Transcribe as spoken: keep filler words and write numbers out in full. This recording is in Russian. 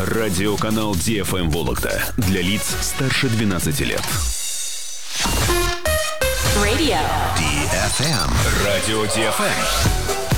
Радиоканал Ди Эф Эм Вологда для лиц старше двенадцати лет. Radio. Ди Эф Эм. Радио Ди Эф Эм.